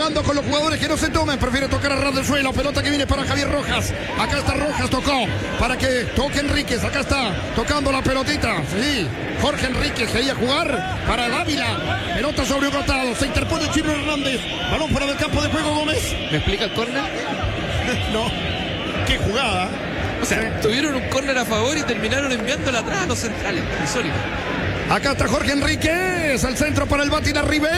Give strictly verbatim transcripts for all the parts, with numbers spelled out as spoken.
jugando con los jugadores que no se tomen. Prefiere tocar a ras del suelo. Pelota que viene para Javier Rojas. Acá está Rojas, tocó para que toque Enríquez. Acá está tocando la pelotita. Sí, Jorge Enríquez quería jugar para Dávila. Pelota sobre un costado. Se interpone Chino Hernández. Balón fuera del campo de juego, Gómez. ¿Me explica el córner? No. Qué jugada. O sea, sí. Tuvieron un córner a favor y terminaron enviándola atrás a los centrales. Insólito. Acá está Jorge Enríquez. Al centro para el Batin arriba.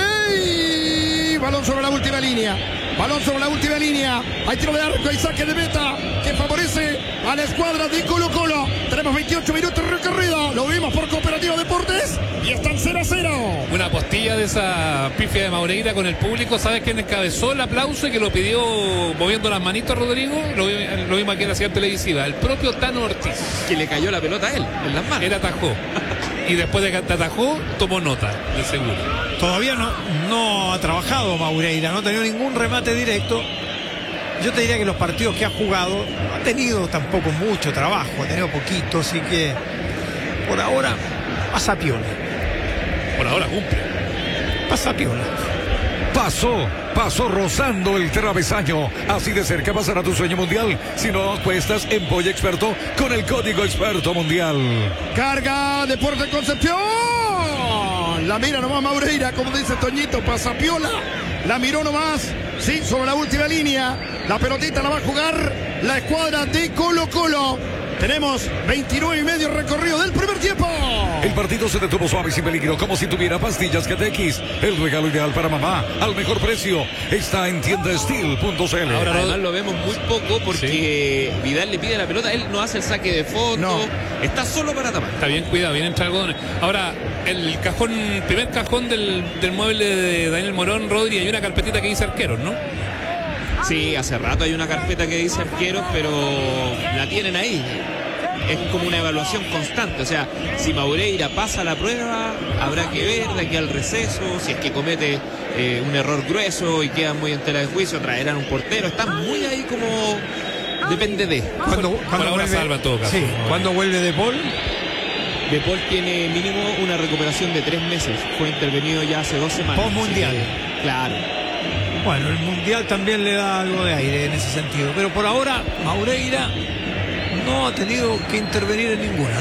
Y balón sobre la última línea. Balón sobre la última línea. Hay tiro de arco y saque de meta que favorece a la escuadra de Colo Colo. Tenemos veintiocho minutos de recorrido. Lo vimos por Cooperativa Deportes y están cero a cero. Una postilla de esa pifia de Maureira con el público. ¿Sabes quién encabezó el aplauso y que lo pidió moviendo las manitos, Rodrigo? Lo, lo vimos aquí en la ciudad televisiva. El propio Tano Ortiz. Que le cayó la pelota a él en las manos. Él atajó. Y después de que atajó, tomó nota, de seguro. Todavía no, no ha trabajado Maureira, no ha tenido ningún remate directo. Yo te diría que los partidos que ha jugado no ha tenido tampoco mucho trabajo, ha tenido poquito, así que por ahora pasa piola. Por ahora cumple. Pasa piola. Pasó, pasó rozando el travesaño. Así de cerca pasará tu sueño mundial. Si no apuestas en Polla Experto con el código Experto Mundial. Carga Deportes Concepción. La mira nomás Maureira, como dice Toñito, pasa piola. La miró nomás, sí, sobre la última línea. La pelotita la va a jugar la escuadra de Colo Colo. Tenemos veintinueve y medio recorrido del primer tiempo. El partido se detuvo suave y sin peligro, como si tuviera pastillas G T X. El regalo ideal para mamá, al mejor precio. Está en tienda steel punto c l. Ahora además lo vemos muy poco porque sí. Vidal le pide la pelota, él no hace el saque de fondo. No. Está solo para tapar. Está bien cuidado, bien entre algodones. Ahora, el cajón, primer cajón del, del mueble de Daniel Morón, Rodri, hay una carpetita que dice arqueros, ¿no? Sí, hace rato hay una carpeta que dice arqueros, pero la tienen ahí. Es como una evaluación constante. O sea, si Maureira pasa la prueba, habrá que ver de aquí al receso. Si es que comete eh, un error grueso y queda muy en tela de juicio, traerán un portero. Están muy ahí como... Depende de... Cuando, cuando vuelve, salva todo caso. Sí, ¿cuándo vuelve De Paul? De Paul tiene mínimo una recuperación de tres meses. Fue intervenido ya hace dos semanas. Post mundial. Sí, claro. Bueno, el mundial también le da algo de aire en ese sentido. Pero por ahora, Maureira no ha tenido que intervenir en ninguna.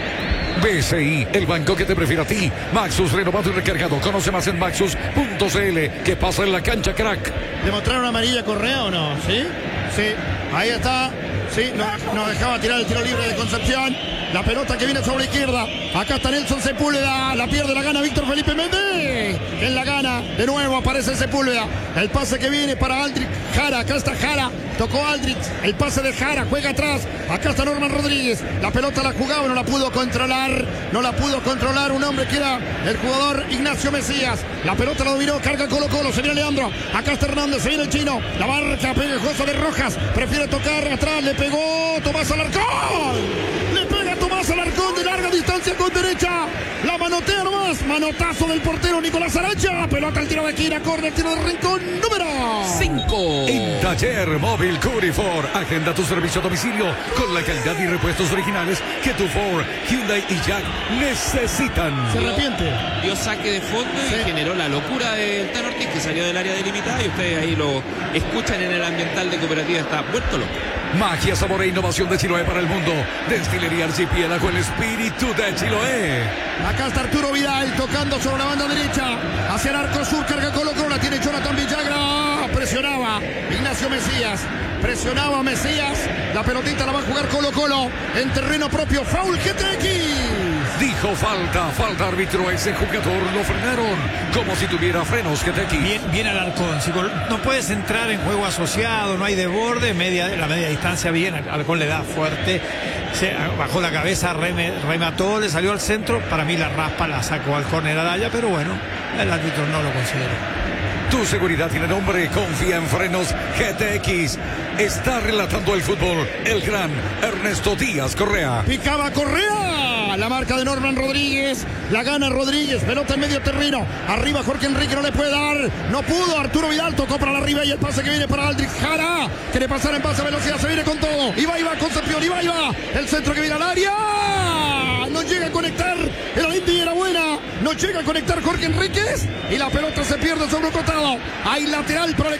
B C I, el banco que te prefiere a ti. Maxus renovado y recargado. Conoce más en maxus punto c l. ¿Qué pasa en la cancha, crack? ¿Le mostraron amarilla Correa o no? ¿Sí? Sí. Ahí está. Sí, no, no dejaba tirar el tiro libre de Concepción. La pelota que viene sobre la izquierda. Acá está Nelson Sepúlveda. La pierde, la gana Víctor Felipe Méndez. En la gana. De nuevo aparece Sepúlveda. El pase que viene para Aldrich Jara. Acá está Jara. Tocó Aldrich. El pase de Jara. Juega atrás. Acá está Norman Rodríguez. La pelota la jugaba. No la pudo controlar. No la pudo controlar. Un hombre que era el jugador Ignacio Mesías. La pelota la dominó. Carga Colo Colo. Se viene Leandro. Acá está Hernández. Se viene el chino. La marca pegajosa de Rojas. Prefiere tocar atrás. Le pegó Tomás Alarcón. Le pega Tomás Alarcón de larga distancia con derecha. La manotea nomás. Manotazo del portero Nicolás Aracha. Pelota al tiro de esquina. Corre el tiro de rincón. Número cinco. En Taller Móvil Curi Ford. Agenda tu servicio a domicilio con la calidad y repuestos originales que tu Ford, Hyundai y Jack necesitan. Se arrepiente. Dio saque de fondo y sí. Generó la locura del Tano Ortiz, que salió del área delimitada, y ustedes ahí lo escuchan en el ambiental de Cooperativa. Está vuelto loco. Magia, sabor e innovación de Chiloé para el mundo. Destilería Archipiélago, el espíritu de Chiloé. Acá está Arturo Vidal tocando sobre la banda derecha. Hacia el arco sur, carga Colo Colo. La tiene Jonathan Villagra. Presionaba Ignacio Mesías. Presionaba Mesías. La pelotita la va a jugar Colo Colo en terreno propio. Foul G T X. Dijo falta, falta árbitro. Ese jugador lo frenaron como si tuviera frenos G T X. Bien, bien Alarcón. No puedes entrar en juego asociado, no hay desborde. Media, la media distancia bien. Alarcón le da fuerte. Se bajó la cabeza, reme, remató, le salió al centro. Para mí la raspa la sacó al córner Araya, pero bueno, el árbitro no lo consideró. Tu seguridad tiene nombre. Confía en Frenos G T X. Está relatando el fútbol el gran Ernesto Díaz Correa. Picaba Correa. La marca de Norman Rodríguez. La gana Rodríguez. Pelota en medio terreno. Arriba Jorge Enrique no le puede dar. No pudo. Arturo Vidal tocó para la arriba y el pase que viene para Aldrich Jara. Quiere pasar en pase a velocidad. Se viene con todo. Y va, y va Concepción. Y va, y va. El centro que viene al área. No llega a conectar. Era linda y era buena. No llega a conectar Jorge Enríquez. Y la pelota se pierde sobre un costado. Hay lateral para el